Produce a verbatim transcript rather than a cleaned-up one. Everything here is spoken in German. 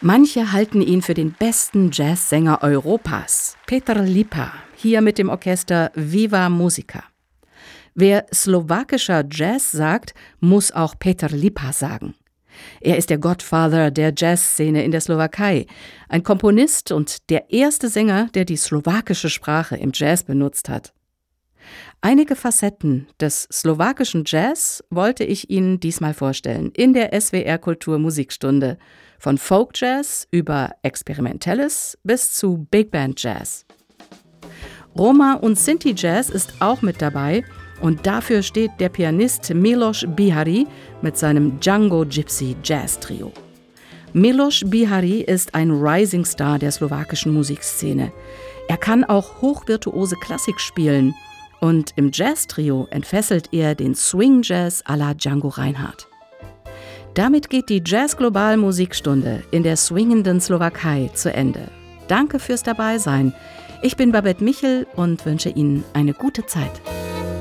Manche halten ihn für den besten Jazzsänger Europas, Petr Lipa, hier mit dem Orchester Viva Musica. Wer slowakischer Jazz sagt, muss auch Petr Lipa sagen. Er ist der Godfather der Jazzszene in der Slowakei, ein Komponist und der erste Sänger, der die slowakische Sprache im Jazz benutzt hat. Einige Facetten des slowakischen Jazz wollte ich Ihnen diesmal vorstellen in der S W R Kultur Musikstunde. Von Folk Jazz über Experimentelles bis zu Big Band Jazz. Roma und Sinti Jazz ist auch mit dabei und dafür steht der Pianist Milos Bihari mit seinem Django Gypsy Jazz Trio. Milos Bihari ist ein Rising Star der slowakischen Musikszene. Er kann auch hochvirtuose Klassik spielen und im Jazz-Trio entfesselt er den Swing-Jazz à la Django Reinhardt. Damit geht die Jazz-Global-Musikstunde in der swingenden Slowakei zu Ende. Danke fürs Dabeisein. Ich bin Babette Michel und wünsche Ihnen eine gute Zeit.